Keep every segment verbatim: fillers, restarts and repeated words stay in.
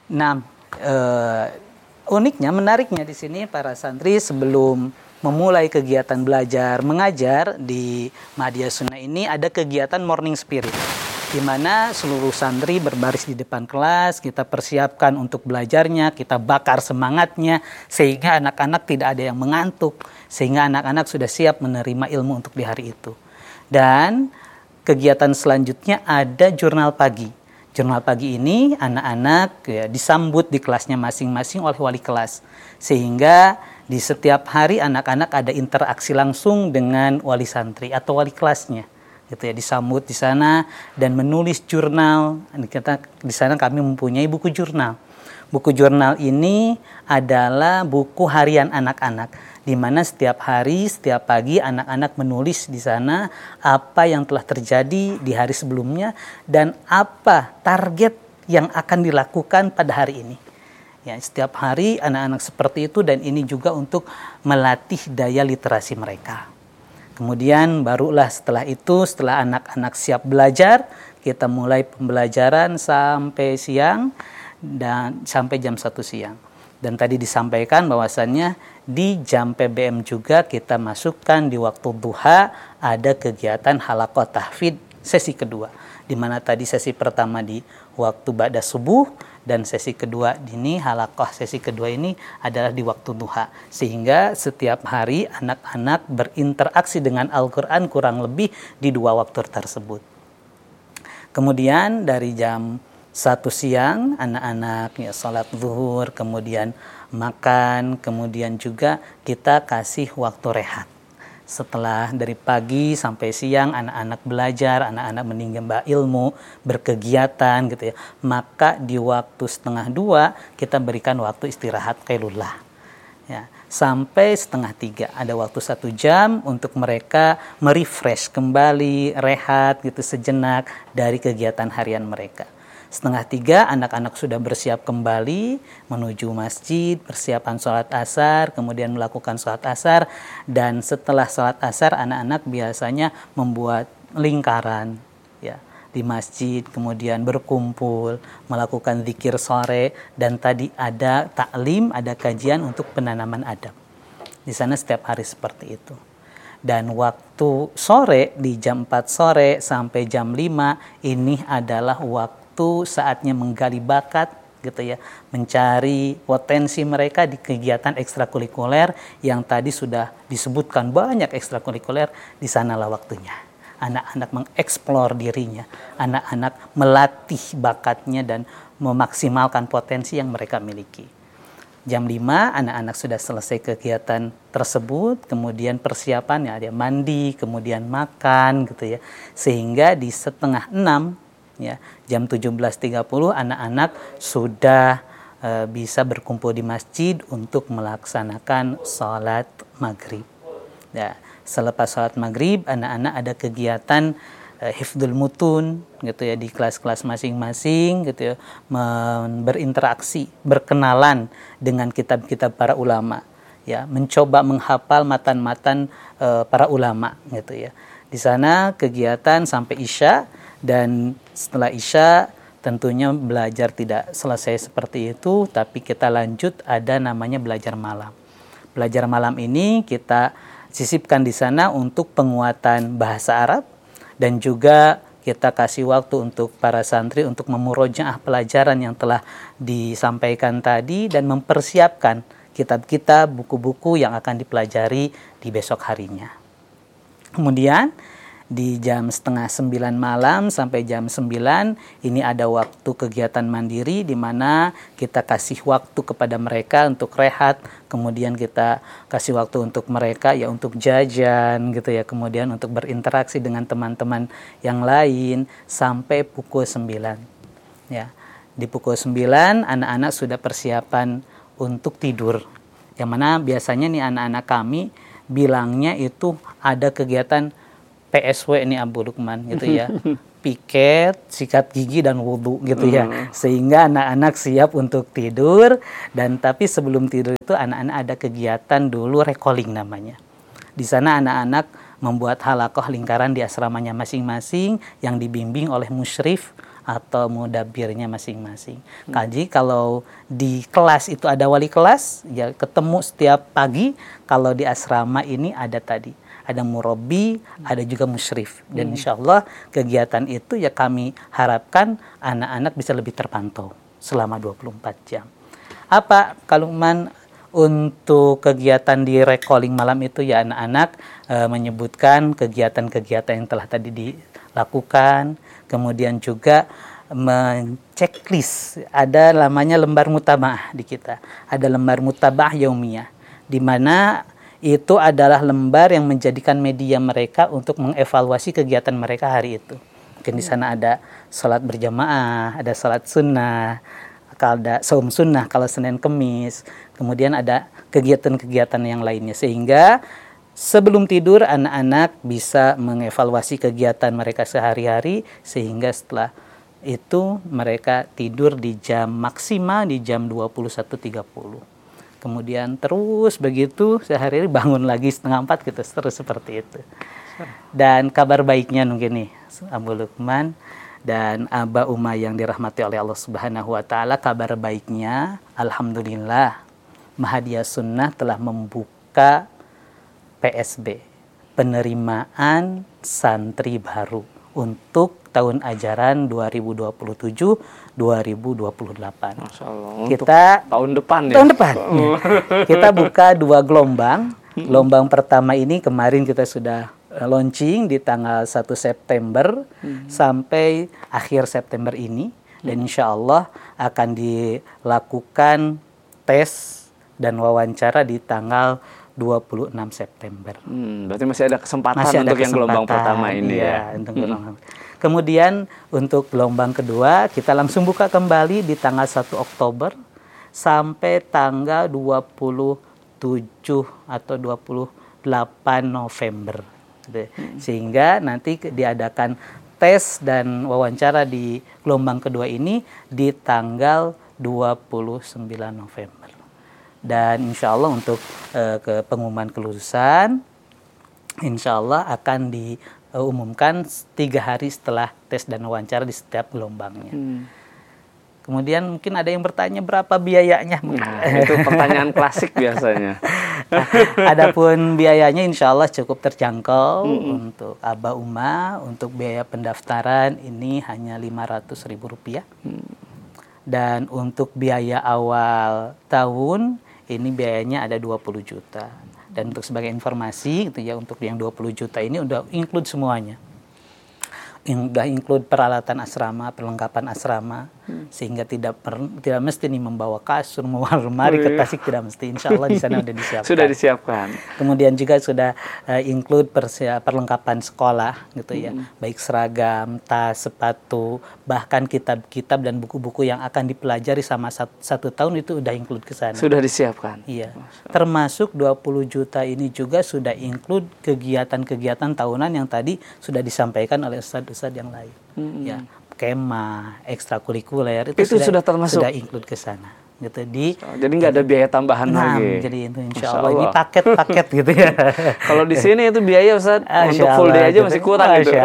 Nah, eh, uniknya, menariknya di sini para santri sebelum memulai kegiatan belajar mengajar di Madya Sunnah ini ada kegiatan morning spirit, di mana seluruh santri berbaris di depan kelas, kita persiapkan untuk belajarnya, kita bakar semangatnya, sehingga anak-anak tidak ada yang mengantuk, sehingga anak-anak sudah siap menerima ilmu untuk di hari itu. Dan kegiatan selanjutnya ada jurnal pagi. Jurnal pagi ini anak-anak ya, disambut di kelasnya masing-masing oleh wali kelas. Sehingga di setiap hari anak-anak ada interaksi langsung dengan wali santri atau wali kelasnya. Gitu ya, disambut di sana dan menulis jurnal. Kita di sana kami mempunyai buku jurnal. Buku jurnal ini adalah buku harian anak-anak, di mana setiap hari, setiap pagi anak-anak menulis di sana apa yang telah terjadi di hari sebelumnya dan apa target yang akan dilakukan pada hari ini. Ya, setiap hari anak-anak seperti itu, dan ini juga untuk melatih daya literasi mereka. Kemudian barulah setelah itu, setelah anak-anak siap belajar, kita mulai pembelajaran sampai siang dan sampai jam satu siang. Dan tadi disampaikan bahwasannya di jam P B M juga kita masukkan di waktu duha ada kegiatan halaqah tahfidz sesi kedua, di mana tadi sesi pertama di waktu ba'da subuh dan sesi kedua ini halaqah sesi kedua ini adalah di waktu duha, sehingga setiap hari anak-anak berinteraksi dengan Al-Qur'an kurang lebih di dua waktu tersebut. Kemudian dari jam satu siang anak-anak ya salat zuhur, kemudian makan, kemudian juga kita kasih waktu rehat. Setelah dari pagi sampai siang anak-anak belajar, anak-anak menimba ilmu, berkegiatan gitu ya. Maka di waktu setengah dua kita berikan waktu istirahat qailullah. Ya, sampai setengah tiga ada waktu satu jam untuk mereka merefresh kembali, rehat gitu sejenak dari kegiatan harian mereka. Setengah tiga anak-anak sudah bersiap kembali menuju masjid, persiapan sholat asar, kemudian melakukan sholat asar, dan setelah sholat asar anak-anak biasanya membuat lingkaran ya di masjid, kemudian berkumpul, melakukan zikir sore, dan tadi ada taklim, ada kajian untuk penanaman adab. Di sana setiap hari seperti itu. Dan waktu sore di jam empat sore sampai jam lima ini adalah waktu itu saatnya menggali bakat gitu ya, mencari potensi mereka di kegiatan ekstrakurikuler yang tadi sudah disebutkan banyak ekstrakurikuler. Di sanalah waktunya anak-anak mengeksplor dirinya, anak-anak melatih bakatnya dan memaksimalkan potensi yang mereka miliki. Jam lima anak-anak sudah selesai kegiatan tersebut, kemudian persiapan ya, ada mandi, kemudian makan gitu ya, sehingga di setengah enam ya, jam tujuh belas tiga puluh anak-anak sudah e, bisa berkumpul di masjid untuk melaksanakan sholat maghrib. Ya, selepas sholat maghrib anak-anak ada kegiatan e, hifdzul mutun gitu ya di kelas-kelas masing-masing gitu ya, berinteraksi, berkenalan dengan kitab-kitab para ulama ya, mencoba menghafal matan-matan e, para ulama gitu ya. Di sana kegiatan sampai isya. Dan setelah isya tentunya belajar tidak selesai seperti itu, tapi kita lanjut ada namanya belajar malam. Belajar malam ini kita sisipkan di sana untuk penguatan bahasa Arab, dan juga kita kasih waktu untuk para santri untuk memurojaah pelajaran yang telah disampaikan tadi dan mempersiapkan kitab-kitab, buku-buku yang akan dipelajari di besok harinya. Kemudian di jam setengah sembilan malam sampai jam sembilan ini ada waktu kegiatan mandiri, di mana kita kasih waktu kepada mereka untuk rehat, kemudian kita kasih waktu untuk mereka ya untuk jajan gitu ya, kemudian untuk berinteraksi dengan teman-teman yang lain sampai pukul sembilan ya. Di pukul sembilan anak-anak sudah persiapan untuk tidur, yang mana biasanya nih anak-anak kami bilangnya itu ada kegiatan P S W ini Abu Lukman gitu ya, piket, sikat gigi dan wudhu gitu ya, hmm. sehingga anak-anak siap untuk tidur. Dan tapi sebelum tidur itu anak-anak ada kegiatan dulu recalling namanya. Di sana anak-anak membuat halaqah lingkaran di asramanya masing-masing yang dibimbing oleh musyrif atau mudabirnya masing-masing. Hmm. Kaji kalau di kelas itu ada wali kelas, ya ketemu setiap pagi. Kalau di asrama ini ada tadi, ada murabi, hmm. ada juga musyrif. Dan hmm. insya Allah kegiatan itu ya kami harapkan anak-anak bisa lebih terpantau selama dua puluh empat jam. Apa kalau man untuk kegiatan di recalling malam itu ya anak-anak e, menyebutkan kegiatan-kegiatan yang telah tadi dilakukan, kemudian juga menceklis, ada namanya lembar mutaba'ah di kita, ada lembar mutaba'ah yaumiyah, di mana itu adalah lembar yang menjadikan media mereka untuk mengevaluasi kegiatan mereka hari itu. Mungkin di sana ada sholat berjamaah, ada sholat sunnah, ada saum sunnah kalau Senin Kemis, kemudian ada kegiatan-kegiatan yang lainnya, sehingga sebelum tidur anak-anak bisa mengevaluasi kegiatan mereka sehari-hari, sehingga setelah itu mereka tidur di jam maksimal di jam dua puluh satu tiga puluh. Kemudian terus begitu sehari-hari bangun lagi setengah empat gitu, terus seperti itu. Dan kabar baiknya mungkin nih Abu Lukman dan Aba Uma yang dirahmati oleh Allah Subhanahu wa taala, kabar baiknya alhamdulillah Mahadiyah Sunnah telah membuka P S B, penerimaan santri baru untuk tahun ajaran dua ribu dua puluh tujuh dua ribu dua puluh delapan. Masya Allah, kita tahun depan ya. Tahun depan. Ya. Kita buka dua gelombang. Gelombang pertama ini kemarin kita sudah launching di tanggal satu September hmm. sampai akhir September ini, dan insya Allah akan dilakukan tes dan wawancara di tanggal dua puluh enam September. Hmm, berarti masih ada kesempatan masih ada untuk kesempatan, yang gelombang pertama ini iya, ya. Untuk gelombang. Kemudian untuk gelombang kedua kita langsung buka kembali di tanggal satu Oktober sampai tanggal dua puluh tujuh atau dua puluh delapan November. Sehingga nanti diadakan tes dan wawancara di gelombang kedua ini di tanggal dua puluh sembilan November. Dan insya Allah untuk uh, ke pengumuman kelulusan insya Allah akan diumumkan tiga hari setelah tes dan wawancara di setiap gelombangnya. Hmm. Kemudian mungkin ada yang bertanya berapa biayanya. Nah, itu pertanyaan klasik biasanya. Adapun biayanya insya Allah cukup terjangkau. Mm-hmm. Untuk Aba Uma, untuk biaya pendaftaran ini hanya lima ratus ribu rupiah. Mm. Dan untuk biaya awal tahun ini biayanya ada dua puluh juta. Dan untuk sebagai informasi gitu ya, untuk yang dua puluh juta ini udah include semuanya. Sudah include peralatan asrama, perlengkapan asrama, hmm. sehingga tidak per, tidak mesti nih membawa kasur, membawa lemari ke Tasik, tidak mesti. Insya Allah di sana sudah disiapkan. Sudah disiapkan. Kemudian juga sudah uh, include persia, perlengkapan sekolah, gitu ya, hmm. baik seragam, tas, sepatu, bahkan kitab-kitab dan buku-buku yang akan dipelajari sama satu, satu tahun itu sudah include ke sana. Sudah disiapkan. Iya. Termasuk dua puluh juta ini juga sudah include kegiatan-kegiatan tahunan yang tadi sudah disampaikan oleh Ustaz Ustadz yang lain, hmm. ya, kemah, ekstrakurikuler itu, itu sudah, sudah termasuk sudah include ke sana, gitu. Di jadi nggak ada biaya tambahan nah, lagi. Jadi itu insya Allah, Allah ini paket-paket gitu ya. Kalau di sini itu biaya Ustaz untuk full day aja masih kurang gitu.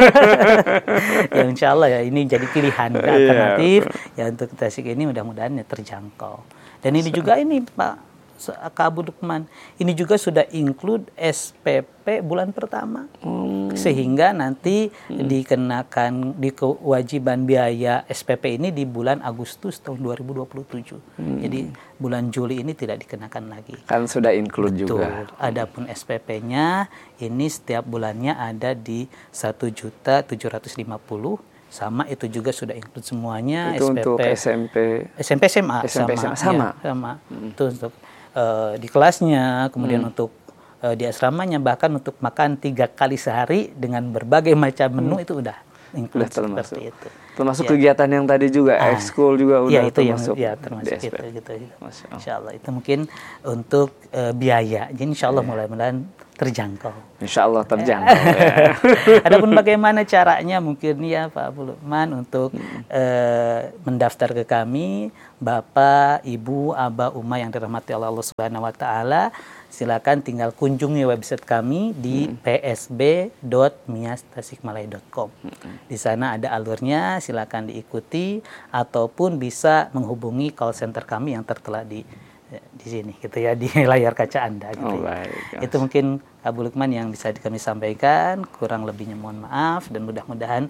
Ya insya Allah ya ini jadi pilihan alternatif ya untuk Tasik ini, mudah-mudahan ya terjangkau. Dan ini juga ini Pak Kak Abu Lukman, ini juga sudah include S P P bulan pertama, hmm. sehingga nanti hmm. dikenakan di kewajiban biaya S P P ini di bulan Agustus tahun dua ribu dua puluh tujuh. Hmm. Jadi bulan Juli ini tidak dikenakan lagi. Kan sudah include Betul. juga. Adapun S P P-nya ini setiap bulannya ada di satu juta tujuh ratus lima puluh. Sama itu juga sudah include semuanya. Itu S P P, untuk S M P, S M P S M A S M P, sama, S M A, sama. Ya, sama. Hmm. Itu untuk uh, di kelasnya, kemudian hmm. untuk uh, di asramanya, bahkan untuk makan tiga kali sehari dengan berbagai macam menu hmm. itu udah include termasuk. Seperti itu. Termasuk ya. Kegiatan yang tadi juga, ah, ekskul juga udah ya, itu termasuk. Yang, ya termasuk itu, gitu. Insya Allah itu mungkin untuk uh, biaya. Jadi insya Allah ya. Mudah-mudahan terjangkau. Insya Allah terjangkau. Ya. Adapun bagaimana caranya mungkin ya Pak Abu Lukman untuk hmm. uh, mendaftar ke kami, Bapak, Ibu, Aba, Uma yang dirahmati oleh Allah Subhanahu Wa Taala, silakan tinggal kunjungi website kami di hmm. p s b dot mias tasikmalaya dot com. Hmm. Di sana ada alurnya, silakan diikuti ataupun bisa menghubungi call center kami yang tertera di di sini gitu ya, di layar kaca Anda gitu. Oh, ya. Itu mungkin Abu Lukman yang bisa kami sampaikan, kurang lebihnya mohon maaf dan mudah-mudahan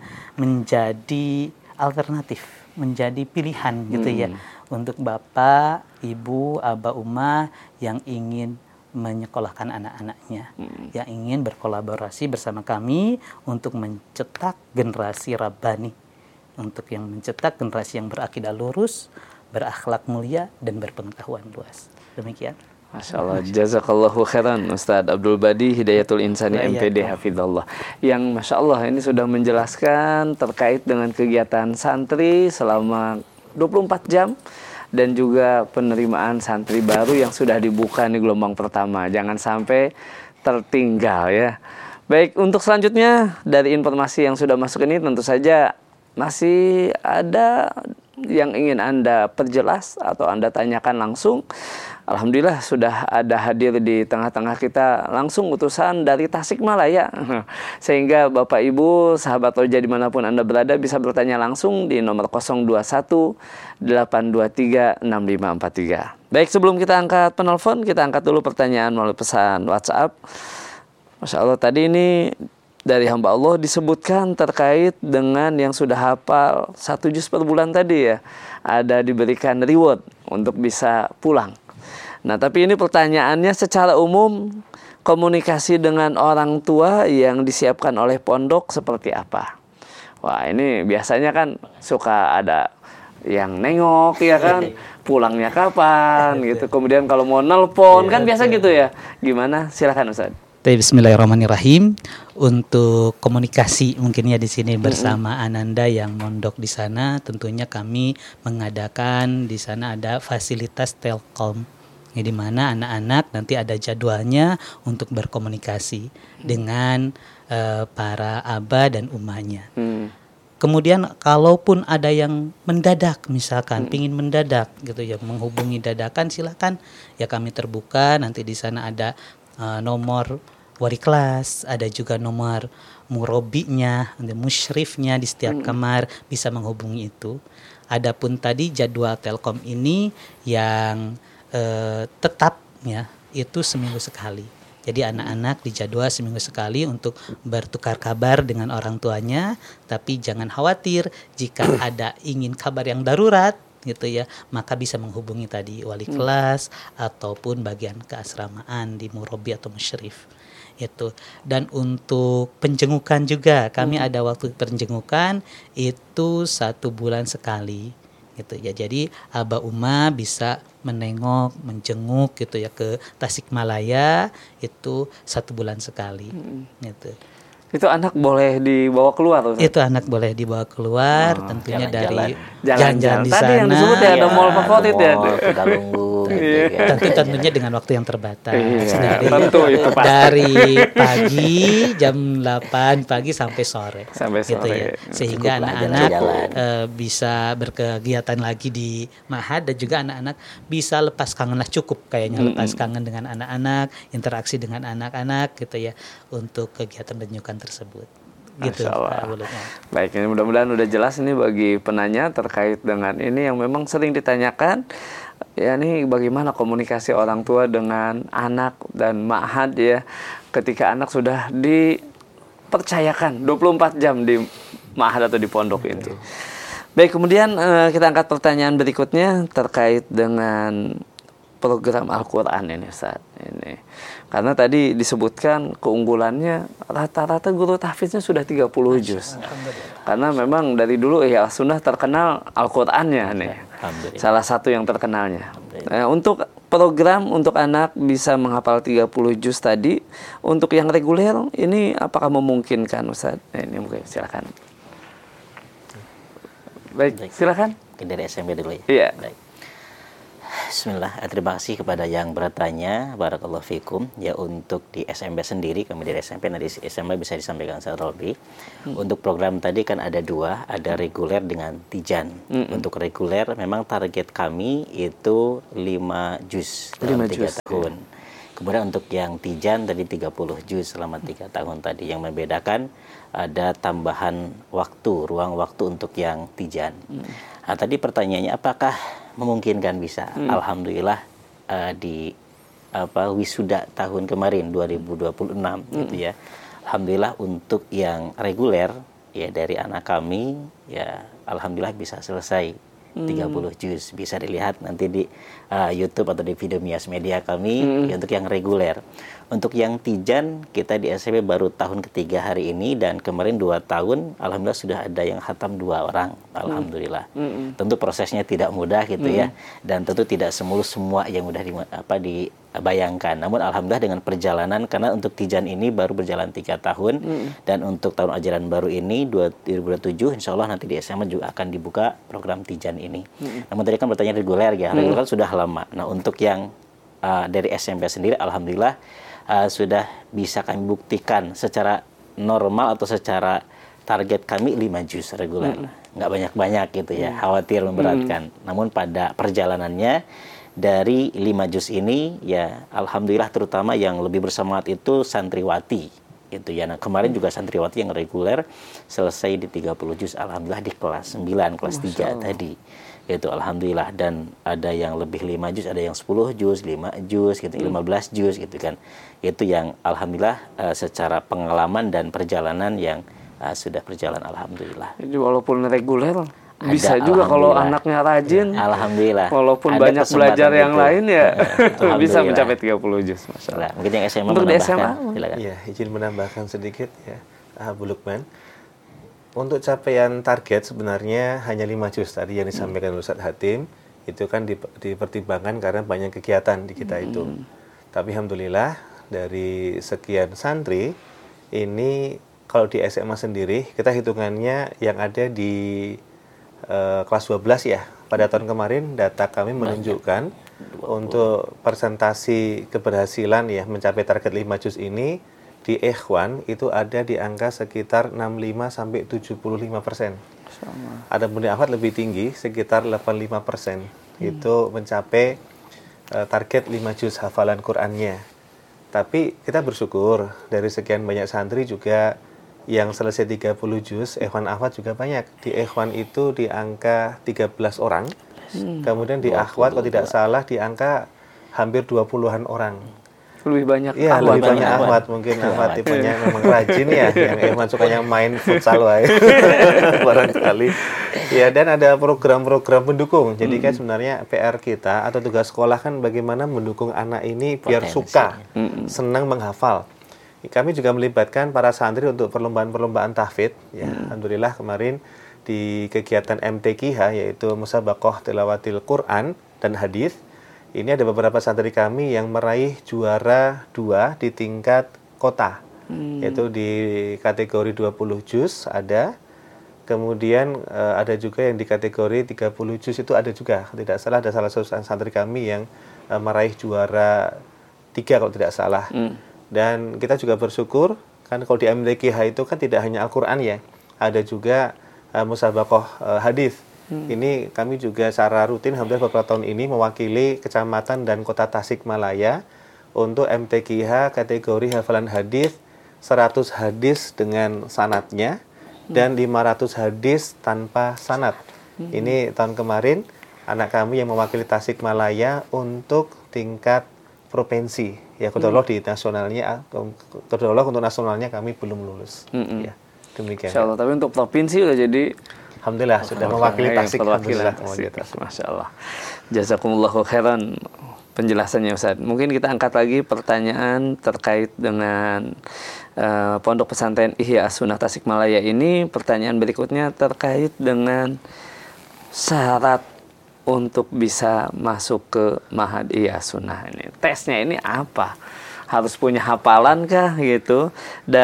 menjadi alternatif, menjadi pilihan gitu hmm. ya untuk Bapak, Ibu, Aba Umah yang ingin menyekolahkan anak-anaknya, hmm. yang ingin berkolaborasi bersama kami untuk mencetak generasi Rabbani, untuk yang mencetak generasi yang berakidah lurus, berakhlak mulia dan berpengetahuan luas. Demikian. Masya Allah, jazakallahu khairan Ustaz Abdul Badi Hidayatul Insani M P D Hafizallah, yang Masya Allah ini sudah menjelaskan terkait dengan kegiatan santri selama dua puluh empat jam dan juga penerimaan santri baru yang sudah dibuka di gelombang pertama. Jangan sampai tertinggal ya. Baik, untuk selanjutnya dari informasi yang sudah masuk ini tentu saja masih ada yang ingin Anda perjelas atau Anda tanyakan langsung. Alhamdulillah sudah ada hadir di tengah-tengah kita langsung utusan dari Tasikmalaya, sehingga Bapak Ibu sahabat Roja dimanapun Anda berada bisa bertanya langsung di nomor nol dua satu delapan dua tiga enam lima empat tiga. Baik, sebelum kita angkat penelpon, kita angkat dulu pertanyaan melalui pesan WhatsApp. Masya Allah, tadi ini dari hamba Allah disebutkan terkait dengan yang sudah hafal satu juz per bulan tadi ya, ada diberikan reward untuk bisa pulang. Nah, tapi ini pertanyaannya secara umum, komunikasi dengan orang tua yang disiapkan oleh pondok seperti apa? Wah, ini biasanya kan suka ada yang nengok ya kan, pulangnya kapan gitu. Kemudian kalau mau nelpon kan biasa gitu ya. Gimana? Silakan Ustaz. Bismillahirrahmanirrahim. Untuk komunikasi mungkin ya di sini bersama Ananda yang mondok di sana, tentunya kami mengadakan di sana ada fasilitas Telkom, ya, di mana anak-anak nanti ada jadwalnya untuk berkomunikasi dengan uh, para aba dan umahnya. Hmm. Kemudian kalaupun ada yang mendadak, misalkan hmm. pingin mendadak gitu ya, menghubungi dadakan, silakan ya, kami terbuka. Nanti di sana ada Uh, nomor wali kelas, ada juga nomor murobinya, ada musyrifnya di setiap hmm. kamar, bisa menghubungi itu. Adapun tadi jadwal Telkom ini yang uh, tetap ya, itu seminggu sekali. Jadi anak-anak dijadwal seminggu sekali untuk bertukar kabar dengan orang tuanya, tapi jangan khawatir jika ada ingin kabar yang darurat gitu ya, maka bisa menghubungi tadi wali hmm. kelas ataupun bagian keasramaan di murabi atau musyrif itu. Dan untuk penjengukan juga kami hmm. ada waktu penjengukan itu satu bulan sekali gitu ya. Jadi Aba Uma bisa menengok, menjenguk gitu ya ke Tasikmalaya itu satu bulan sekali hmm. gitu. Itu anak boleh dibawa keluar Ustaz? Itu anak boleh dibawa keluar, oh, tentunya dari jalan-jalan di sana. Tadi yang disebut ya, ada mall favorit ya. Tentu tentunya dengan waktu yang terbatas. Iya, dari, tentu itu pasti. Dari pagi jam delapan pagi sampai sore. Sampai sore. Gitu ya. Sehingga cukup anak-anak uh, bisa berkegiatan lagi di Ma'had, dan juga anak-anak bisa lepas kangen lah, cukup kayaknya hmm. lepas kangen dengan anak-anak, interaksi dengan anak-anak gitu ya, untuk kegiatan penjukan tersebut. Gitu. Baik, ini mudah-mudahan udah jelas ini bagi penanya terkait dengan ini yang memang sering ditanyakan. Ya, ini bagaimana komunikasi orang tua dengan anak dan ma'had ya, ketika anak sudah dipercayakan dua puluh empat jam di ma'had atau di pondok itu. Baik, kemudian kita angkat pertanyaan berikutnya terkait dengan program Al-Quran ini Ustaz. Ini karena tadi disebutkan keunggulannya rata-rata guru tahfiznya sudah tiga puluh juz. Karena memang dari dulu ya sunnah terkenal Al-Qur'annya nih. Salah satu yang terkenalnya. Nah, untuk program untuk anak bisa menghafal tiga puluh juz tadi, untuk yang reguler ini apakah memungkinkan Ustaz? Nah, ini mungkin silakan. Baik, silakan. Dari S M B dulu ya. Iya. Baik. Bismillah, terima kasih kepada yang bertanya. Barakallahu fikum. Ya, untuk di S M B sendiri, kami dari S M P, nanti S M B bisa disampaikan secara lebih. Hmm. Untuk program tadi kan ada dua, ada reguler dengan tijan. Hmm. Untuk reguler memang target kami itu lima juz dalam tiga tahun. Kemudian untuk yang tijan tadi tiga puluh juz selama tiga tahun tadi. Yang membedakan ada tambahan waktu, ruang waktu untuk yang tijan. Hmm. Nah, tadi pertanyaannya apakah memungkinkan bisa? Hmm. Alhamdulillah uh, di apa wisuda tahun kemarin dua ribu dua puluh enam hmm. gitu ya. Alhamdulillah untuk yang reguler ya dari anak kami ya alhamdulillah bisa selesai hmm. tiga puluh juz. Bisa dilihat nanti di uh, YouTube atau di video Mias Media kami hmm. ya, untuk yang reguler. Untuk yang tijan kita di S M P baru tahun ketiga hari ini dan kemarin dua tahun alhamdulillah sudah ada yang khatam dua orang alhamdulillah. Hmm. Tentu prosesnya tidak mudah gitu hmm. ya dan tentu tidak semulus semua yang mudah di, apa dibayangkan. Namun alhamdulillah dengan perjalanan karena untuk tijan ini baru berjalan tiga tahun hmm. dan untuk tahun ajaran baru ini dua ribu dua puluh tujuh insya Allah nanti di S M A juga akan dibuka program tijan ini. Hmm. Namun tadi kan bertanya reguler ya, reguler hmm. kan sudah lama. Nah untuk yang uh, dari S M P sendiri alhamdulillah Uh, sudah bisa kami buktikan secara normal atau secara target kami lima juz reguler. Hmm. Nggak banyak-banyak gitu ya, hmm. khawatir memberatkan. Hmm. Namun pada perjalanannya dari lima juz ini ya alhamdulillah terutama yang lebih bersemangat itu santriwati gitu ya. Nah, kemarin juga santriwati yang reguler selesai di tiga puluh juz alhamdulillah di kelas sembilan, kelas tiga tadi. Itu alhamdulillah dan ada yang lebih lima juz, ada yang sepuluh juz, lima juz gitu, lima belas juz gitu kan. Itu yang alhamdulillah uh, secara pengalaman dan perjalanan yang uh, sudah berjalan alhamdulillah. Jadi walaupun reguler ada, bisa juga kalau anaknya rajin. Ya, alhamdulillah. Walaupun ada banyak belajar yang itu. Lain ya bisa mencapai tiga puluh juz masyaallah. Mungkin yang S M A untuk di S M A silakan. Iya, izin menambahkan sedikit ya. Ah, Bu Lukman. Untuk capaian target sebenarnya hanya lima juz tadi yang disampaikan hmm. Ustadz Hatim. Itu kan dipertimbangkan karena banyak kegiatan di kita hmm. itu. Tapi alhamdulillah dari sekian santri ini kalau di S M A sendiri kita hitungannya yang ada di uh, kelas dua belas ya. Pada tahun kemarin data kami menunjukkan untuk persentasi keberhasilan ya mencapai target lima juz ini di Ikhwan itu ada di angka sekitar enam puluh lima sampai tujuh puluh lima persen. Ada pun di Akhwat lebih tinggi sekitar delapan puluh lima persen. Hmm. Itu mencapai uh, target lima juz hafalan Qur'annya. Tapi kita bersyukur dari sekian banyak santri juga yang selesai tiga puluh juz, Ikhwan Akhwat juga banyak. Di Ikhwan itu di angka tiga belas orang. Hmm. Kemudian di Akhwat kalau tidak salah di angka hampir dua puluhan orang. Lebih banyak Iya, lebih banyak Ahwat. Mungkin Ahwat tipenya memang rajin ya. Yang Ikhwan sukanya main futsal wae. Barangkali. Ya, dan ada program-program pendukung. Jadi kan sebenarnya P R kita atau tugas sekolah kan bagaimana mendukung anak ini biar potensi. Suka, mm-hmm. senang menghafal. Kami juga melibatkan para santri untuk perlombaan-perlombaan tahfidz. Ya, mm. alhamdulillah kemarin di kegiatan M T Q H yaitu Musabaqah Tilawatil Quran dan Hadis. Ini ada beberapa santri kami yang meraih juara dua di tingkat kota, hmm. yaitu di kategori dua puluh juz ada, kemudian uh, ada juga yang di kategori tiga puluh juz itu ada juga, tidak salah ada salah satu santri kami yang uh, meraih juara tiga kalau tidak salah. Hmm. Dan kita juga bersyukur, kan kalau di M T Q H itu kan tidak hanya Al-Quran ya, ada juga uh, Musabaqah uh, Hadis. Hmm. Ini kami juga secara rutin hampir beberapa tahun ini mewakili kecamatan dan kota Tasikmalaya untuk M T Q H kategori hafalan hadis seratus hadis dengan sanadnya hmm. dan lima ratus hadis tanpa sanad. Hmm. Ini tahun kemarin anak kami yang mewakili Tasikmalaya untuk tingkat provinsi. Ya kodolog hmm. di nasionalnya, kodolog untuk nasionalnya kami belum lulus. Hmm. Ya, demikian. Insyaallah, tapi untuk provinsi udah jadi alhamdulillah sudah mewakili Tasik. Alhamdulillah. Masya Allah. Jazakumullahu khairan penjelasannya Ustaz. Mungkin kita angkat lagi pertanyaan terkait dengan uh, Pondok Pesantren Ihya Sunnah Tasikmalaya ini. Pertanyaan berikutnya terkait dengan syarat untuk bisa masuk ke Ma'had Ihya Sunnah ini. Tesnya ini apa? Harus punya hafalan kah gitu?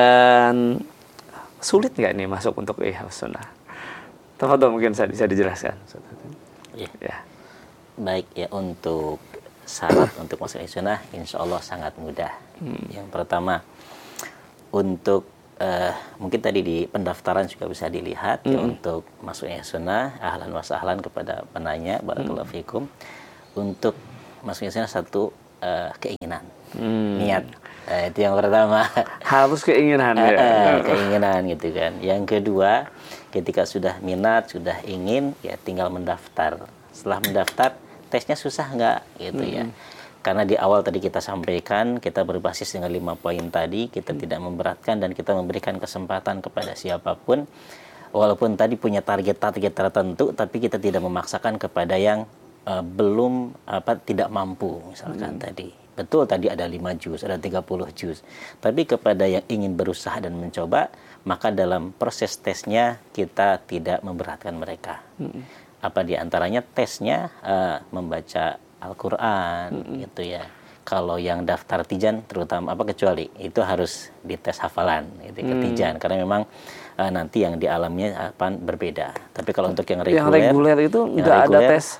Dan sulit nggak nih masuk untuk Ihya Sunnah? Tafadhol mungkin saya bisa dijelaskan. Ya. Ya. Baik ya, untuk syarat untuk masuk Ihya Sunnah insya Allah sangat mudah. Hmm. Yang pertama untuk uh, mungkin tadi di pendaftaran juga bisa dilihat hmm. ya, untuk masuk Ihya Sunnah ahlan wa sahlan kepada penanya barakallahu fikum. Untuk masuk Ihya Sunnah satu uh, keinginan, hmm. niat. Nah, itu yang pertama. Harus keinginan ya. Uh, keinginan gitu kan. Yang kedua, ketika sudah minat, sudah ingin, ya tinggal mendaftar. Setelah mendaftar, tesnya susah nggak gitu hmm. ya. Karena di awal tadi kita sampaikan, kita berbasis dengan lima poin tadi, kita hmm. tidak memberatkan dan kita memberikan kesempatan kepada siapapun. Walaupun tadi punya target-target tertentu, tapi kita tidak memaksakan kepada yang uh, belum apa tidak mampu, misalkan hmm. tadi. Betul tadi ada lima juz, ada tiga puluh juz. Tapi kepada yang ingin berusaha dan mencoba, maka dalam proses tesnya kita tidak memberatkan mereka. Hmm. Apa diantaranya tesnya uh, membaca Al-Quran mm-hmm. gitu ya. Kalau yang daftar tijan terutama apa kecuali itu harus dites hafalan gitu ke tijan mm. karena memang uh, nanti yang di alamnya apa berbeda. Tapi kalau untuk yang reguler, yang reguler itu enggak ada tes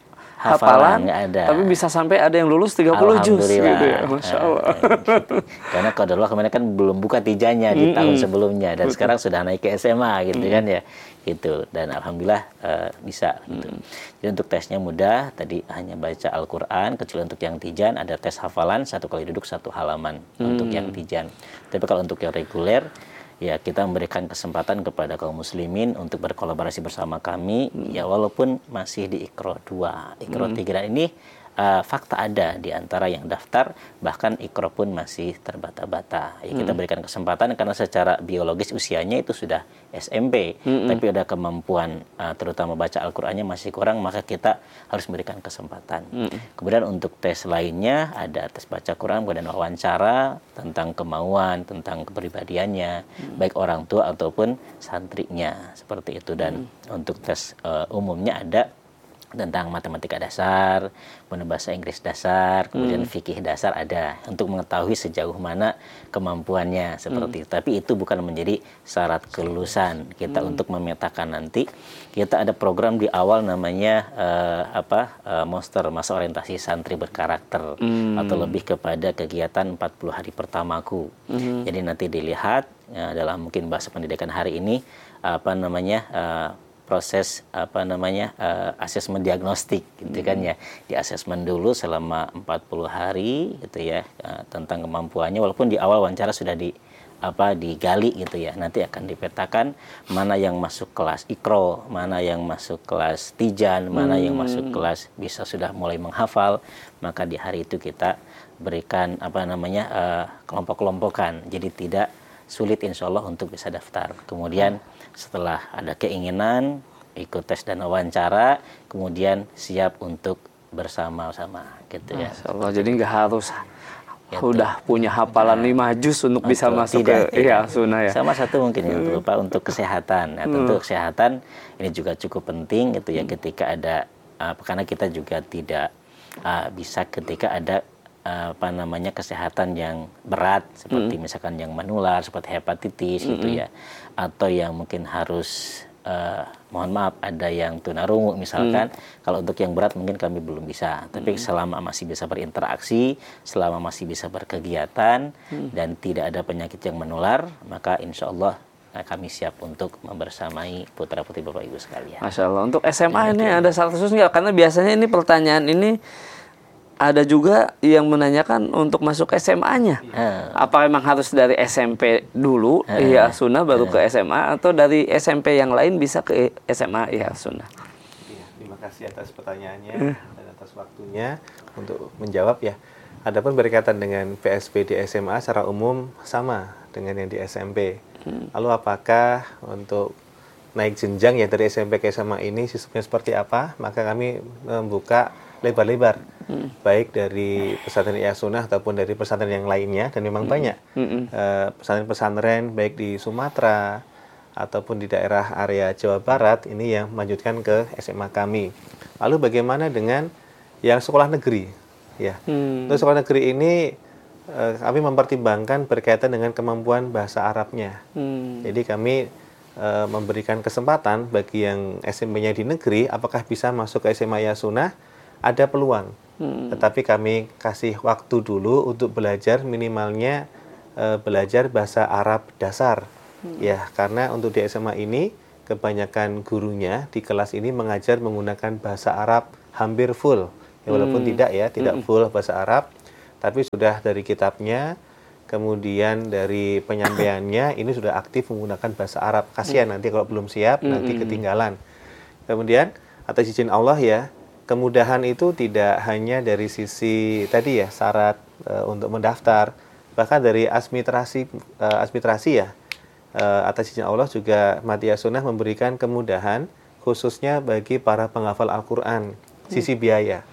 hafalan, nggak ada. Tapi bisa sampai ada yang lulus tiga puluh juz gitu ya. Masya Allah. Gitu. Karena qadarullah kemarin kan belum buka tijannya di mm-hmm. tahun sebelumnya dan sekarang sudah naik ke S M A gitu mm-hmm. kan ya. Gitu dan alhamdulillah uh, bisa gitu. Hmm. Jadi untuk tesnya mudah, tadi hanya baca Al-Qur'an, kecuali untuk yang tijan ada tes hafalan satu kali duduk satu halaman hmm. untuk yang tijan. Tapi kalau untuk yang reguler ya kita memberikan kesempatan kepada kaum muslimin untuk berkolaborasi bersama kami hmm. ya walaupun masih di Iqra dua, Iqra hmm. tiga dan ini Uh, fakta ada di antara yang daftar, bahkan Iqra pun masih terbata-bata. Ya, kita hmm. berikan kesempatan karena secara biologis usianya itu sudah S M P, hmm. tapi ada kemampuan uh, terutama baca Al-Qur'annya masih kurang, maka kita harus memberikan kesempatan. Hmm. Kemudian untuk tes lainnya ada tes baca Quran, kemudian wawancara tentang kemauan, tentang kepribadiannya, hmm. baik orang tua ataupun santrinya, seperti itu. Dan hmm. untuk tes uh, umumnya ada tentang matematika dasar, kemudian bahasa Inggris dasar, kemudian hmm. fikih dasar ada untuk mengetahui sejauh mana kemampuannya seperti hmm. itu. Tapi itu bukan menjadi syarat kelulusan kita hmm. untuk memetakan nanti. Kita ada program di awal namanya uh, apa uh, Monster Masa Orientasi Santri Berkarakter hmm. atau lebih kepada kegiatan empat puluh hari pertamaku. Hmm. Jadi nanti dilihat ya, dalam mungkin bahasa pendidikan hari ini apa namanya uh, proses apa namanya uh, asesmen diagnostik gitu hmm. kan ya, di asesmen dulu selama empat puluh hari gitu ya uh, tentang kemampuannya, walaupun di awal wawancara sudah di apa digali gitu ya, nanti akan dipetakan mana yang masuk kelas Iqra, mana yang masuk kelas tijan, mana hmm. yang masuk kelas bisa sudah mulai menghafal, maka di hari itu kita berikan apa namanya uh, kelompok-kelompokan, jadi tidak sulit insya Allah untuk bisa daftar. Kemudian setelah ada keinginan, ikut tes dan wawancara, kemudian siap untuk bersama-sama gitu ya. Masya Allah, jadi nggak harus gitu. Udah punya hafalan nah, lima juz untuk, untuk bisa masuk tidak, ke iya sunnah ya. Sama satu mungkin yang lupa untuk kesehatan. Ya, tentu kesehatan ini juga cukup penting gitu ya, ketika ada uh, karena kita juga tidak uh, bisa ketika ada apa namanya kesehatan yang berat seperti mm. misalkan yang menular seperti hepatitis mm-hmm. gitu ya, atau yang mungkin harus uh, mohon maaf ada yang tunarungu misalkan. Mm. Kalau untuk yang berat mungkin kami belum bisa, tapi mm. selama masih bisa berinteraksi, selama masih bisa berkegiatan mm. dan tidak ada penyakit yang menular, maka insya Allah nah, kami siap untuk membersamai putra-putri Bapak Ibu sekalian. Masya Allah. Untuk S M A ini ada syarat khusus nggak? Karena biasanya ini pertanyaan ini ada juga yang menanyakan untuk masuk S M A-nya. Hmm. Apa memang harus dari S M P dulu, hmm. Ihya Sunnah, baru hmm. ke S M A, atau dari S M P yang lain bisa ke S M A Ihya Sunnah? Ya, terima kasih atas pertanyaannya hmm. dan atas waktunya untuk menjawab ya. Adapun berkaitan dengan P S B di S M A secara umum sama dengan yang di S M P. Hmm. Lalu apakah untuk naik jenjang ya dari S M P ke S M A ini sistemnya seperti apa? Maka kami membuka lebar-lebar, hmm. baik dari pesantren Ihya Sunnah ataupun dari pesantren yang lainnya, dan memang hmm. banyak hmm. Uh, pesantren-pesantren baik di Sumatera ataupun di daerah area Jawa Barat ini yang melanjutkan ke S M A kami. Lalu bagaimana dengan yang sekolah negeri? Ya, hmm. untuk sekolah negeri ini uh, kami mempertimbangkan berkaitan dengan kemampuan bahasa Arabnya. Hmm. Jadi kami uh, memberikan kesempatan bagi yang S M P-nya di negeri, apakah bisa masuk ke S M A Ihya Sunnah? Ada peluang, hmm. tetapi kami kasih waktu dulu untuk belajar minimalnya uh, belajar bahasa Arab dasar, hmm. ya karena untuk di S M A ini kebanyakan gurunya di kelas ini mengajar menggunakan bahasa Arab hampir full, ya, walaupun hmm. tidak ya tidak hmm. full bahasa Arab, tapi sudah dari kitabnya, kemudian dari penyampaiannya ini sudah aktif menggunakan bahasa Arab. Kasihan nanti kalau belum siap, nanti ketinggalan. Kemudian atas izin Allah ya, kemudahan itu tidak hanya dari sisi tadi ya syarat e, untuk mendaftar, bahkan dari administrasi e, administrasi ya e, atas izin Allah juga Madiyah Sunnah memberikan kemudahan khususnya bagi para penghafal Al-Quran. Sisi biaya,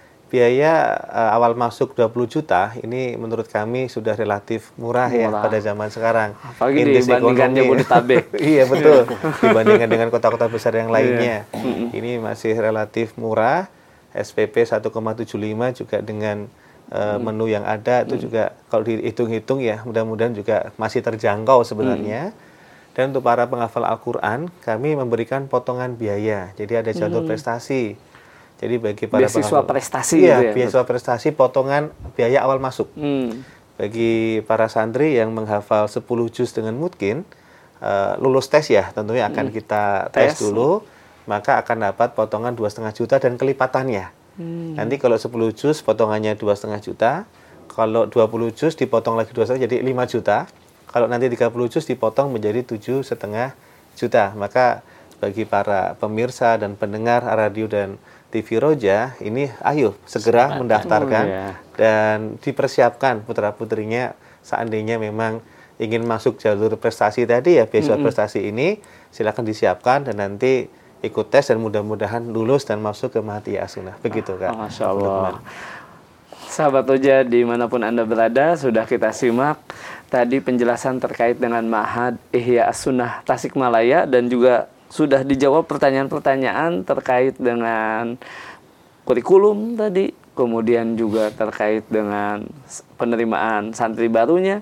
biaya e, awal masuk dua puluh juta ini menurut kami sudah relatif murah, murah. ya pada zaman sekarang. Apalagi dibandingkan Jabodetabek. Iya betul, dibandingkan dengan kota-kota besar yang lainnya. Ini masih relatif murah. S P P satu koma tujuh lima juga dengan uh, menu yang ada itu juga kalau dihitung-hitung ya mudah-mudahan juga masih terjangkau sebenarnya. Dan untuk para penghafal Al-Quran kami memberikan potongan biaya. Jadi ada jalur hmm. prestasi. Jadi bagi para beasiswa penghafal, prestasi iya, gitu ya, beasiswa prestasi potongan biaya awal masuk. Hmm. Bagi para santri yang menghafal sepuluh juz dengan mungkin uh, lulus tes ya, tentunya akan hmm. kita tes, tes dulu, maka akan dapat potongan dua setengah juta dan kelipatannya. Hmm. Nanti kalau sepuluh juz potongannya dua setengah juta, kalau dua puluh juz dipotong lagi dua setengah jadi lima juta. Kalau nanti tiga puluh juz dipotong menjadi tujuh setengah juta. Maka bagi para pemirsa dan pendengar radio dan T V Roja, ini ayo segera Sepat. mendaftarkan oh, yeah. dan dipersiapkan putra-putrinya seandainya memang ingin masuk jalur prestasi tadi ya, beasiswa mm-hmm. prestasi ini, silakan disiapkan dan nanti ikut tes dan mudah-mudahan lulus dan masuk ke Madiyah Sunnah. Begitu Kak. Masya Allah. Sahabat Roja dimanapun Anda berada, sudah kita simak tadi penjelasan terkait dengan Ma'had Ihya As-Sunnah Tasikmalaya dan juga sudah dijawab pertanyaan-pertanyaan terkait dengan kurikulum tadi, kemudian juga terkait dengan penerimaan santri barunya,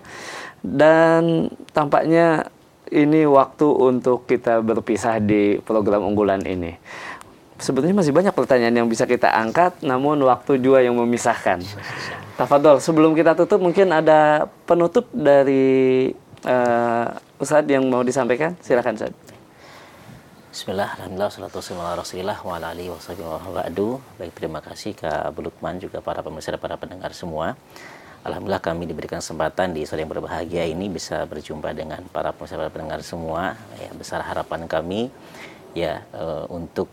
dan tampaknya ini waktu untuk kita berpisah di program unggulan ini. Sebetulnya masih banyak pertanyaan yang bisa kita angkat, namun waktu juga yang memisahkan. Tafadhol, sebelum kita tutup mungkin ada penutup dari uh, Ustadz yang mau disampaikan, silakan Ustadz. Bismillah, alhamdulillah, salatu wassalamu ala rasulillah wa ala alihi wa sahbihi wa ba'du. Baik, terima kasih Kak Abu Lukman, juga para pemirsa dan para pendengar semua. Alhamdulillah kami diberikan kesempatan di sore yang berbahagia ini bisa berjumpa dengan para pemirsa dan pendengar semua. Ya, besar harapan kami ya e, untuk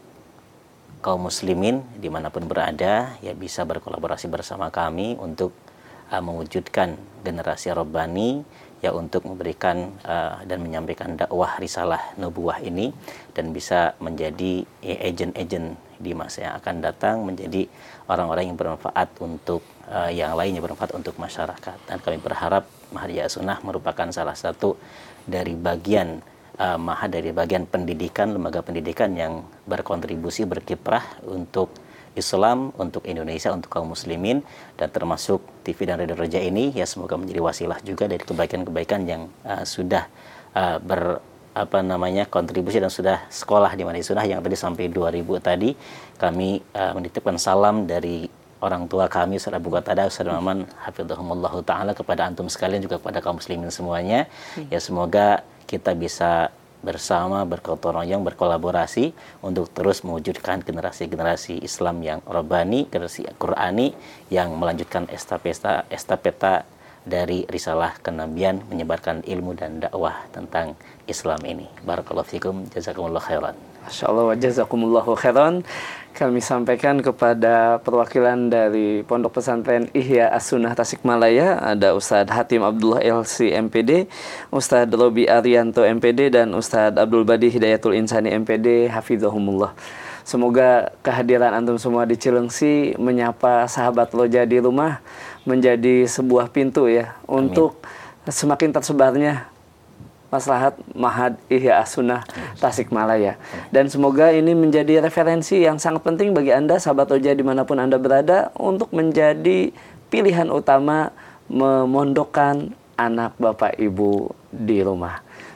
kaum muslimin dimanapun berada ya bisa berkolaborasi bersama kami untuk e, mewujudkan generasi Rabbani ya untuk memberikan uh, dan menyampaikan dakwah risalah nubuwah ini dan bisa menjadi ya, agent-agent di masa yang akan datang, menjadi orang-orang yang bermanfaat untuk uh, yang lainnya, bermanfaat untuk masyarakat. Dan kami berharap Madiyah Sunnah merupakan salah satu dari bagian uh, maha dari bagian pendidikan, lembaga pendidikan yang berkontribusi berkiprah untuk Islam, untuk Indonesia, untuk kaum muslimin, dan termasuk T V dan Radio Roja ini ya semoga menjadi wasilah juga dari kebaikan-kebaikan yang uh, sudah uh, ber apa namanya kontribusi dan sudah sekolah di Madiyah Sunnah yang tadi sampai dua ribu tadi. Kami uh, menitipkan salam dari orang tua kami Ustaz Abu Qatada, Ustaz Maman hafizahumullah taala kepada antum sekalian, juga kepada kaum muslimin semuanya. Hmm. Ya semoga kita bisa bersama bergotong royong berkolaborasi untuk terus mewujudkan generasi-generasi Islam yang Rabbani, generasi Qur'ani yang melanjutkan estafeta estafeta dari risalah kenabian, menyebarkan ilmu dan dakwah tentang Islam ini. Barakallahu fikum, jazakumullah khairan. Masya Allah wa jazakumullahu khairan. Kami sampaikan kepada perwakilan dari Pondok Pesantren Ihya As-Sunnah Tasikmalaya, ada Ustadz Hatim Abdullah L C M P D, Ustadz Robi Arianto M P D, dan Ustadz Abdul Badi Hidayatul Insani M P D, hafizahumullah. Semoga kehadiran antum semua di Cilengsi menyapa sahabat Roja di rumah menjadi sebuah pintu ya untuk Amin. Semakin tersebarnya maslahat Ma'had Ihya As-Sunnah Tasikmalaya. Dan semoga ini menjadi referensi yang sangat penting bagi Anda, sahabat Roja dimanapun Anda berada, untuk menjadi pilihan utama memondokkan anak Bapak Ibu di rumah.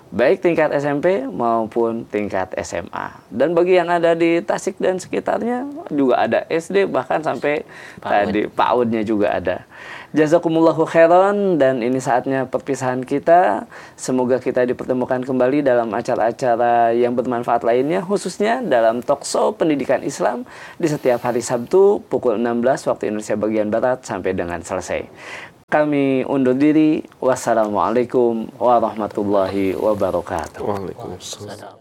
baik tingkat S M P maupun tingkat S M A. Dan bagi yang ada di Tasik dan sekitarnya juga ada S D, bahkan sampai PAUD. Tadi PAUD-nya juga ada. Jazakumullahu khairan, dan ini saatnya perpisahan kita. Semoga kita dipertemukan kembali dalam acara-acara yang bermanfaat lainnya, khususnya dalam talkshow pendidikan Islam di setiap hari Sabtu pukul enam belas waktu Indonesia bagian Barat sampai dengan selesai. Kami undur diri. Wassalamualaikum warahmatullahi wabarakatuh. Waalaikumsalam.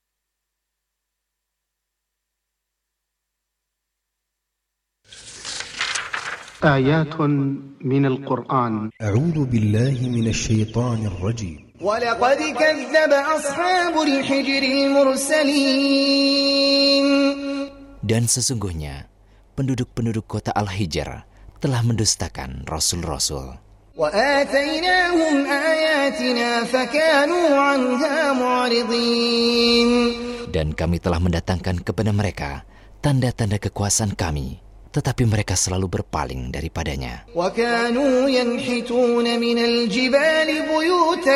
آيات من القرآن. أعوذ بالله من الشيطان الرجيم. ولقد كذب أصحاب الحجر المرسلين. Dan sesungguhnya penduduk-penduduk kota Al-Hijr telah mendustakan rasul-rasul. وآتيناهم آياتنا فكانوا عنها معرضين. Dan kami telah mendatangkan kepada mereka tanda-tanda kekuasaan kami, tetapi mereka selalu berpaling daripadanya. وَكَانُوا يَنْحِتُونَ مِنَ الْجِبَالِ بُيُوتًا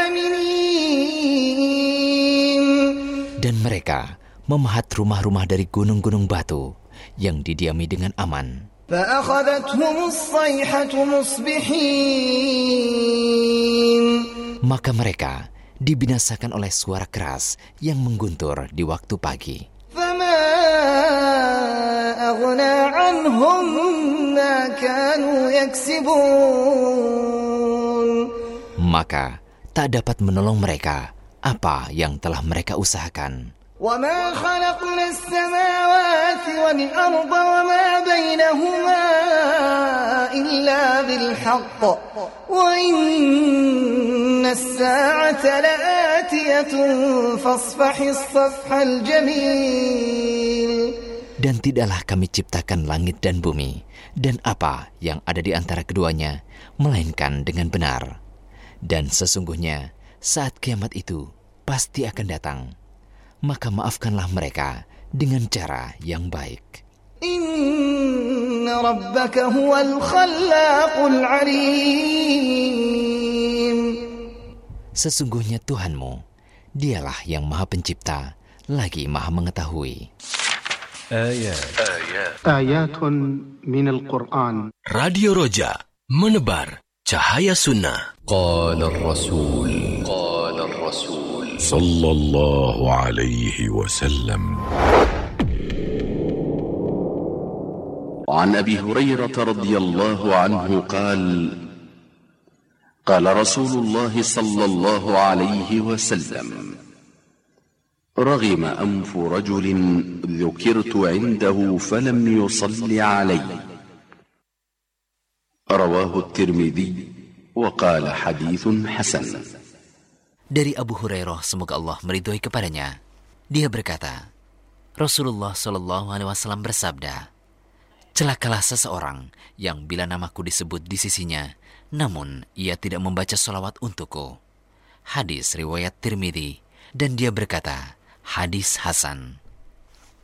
آمِنِينَ. Dan mereka memahat rumah-rumah dari gunung-gunung batu yang didiami dengan aman. فَأَخَذَتْهُمُ الصَّيْحَةُ مُصْبِحِينَ. Maka mereka dibinasakan oleh suara keras yang mengguntur di waktu pagi. فَمَا أَغْنَى عَنْهُمْ مَا كَانُوا يَكْسِبُونَ. Maka tak dapat menolong mereka apa yang telah mereka usahakan. وَمَا خَلَقْنَا السَّمَاوَاتِ وَالْأَرْضَ وَمَا بَيْنَهُمَا إِلَّا بِالْحَقِّ وَإِنَّ السَّاعَةَ لَآتِيَةٌ فَاصْفَحِ الصَّفْحَ الْجَمِيلَ. Dan tidaklah kami ciptakan langit dan bumi dan apa yang ada di antara keduanya, melainkan dengan benar. Dan sesungguhnya saat kiamat itu pasti akan datang. Maka maafkanlah mereka dengan cara yang baik. Inna rabbaka huwal khallaqul alim. Sesungguhnya Tuhanmu, dialah yang maha pencipta, lagi maha mengetahui. Ayat. Ayatun minal Qur'an. Radio Roja menebar cahaya sunnah. Qala Rasul. Qala Rasul. Sallallahu alaihi wasallam. عن أبي هريرة رضي الله عنه قال قال رسول الله صلى الله عليه وسلم رغم أنف رجل ذكرت عنده فلم يصل علي. رواه الترمذي وقال حديث حسن. Dari Abu Hurairah, semoga Allah meridhoi kepadanya, dia berkata, Rasulullah Shallallahu Alaihi Wasallam bersabda, celakalah seseorang yang bila namaku disebut di sisinya, namun ia tidak membaca sholawat untukku. Hadis riwayat Tirmidzi, dan dia berkata, hadis hasan.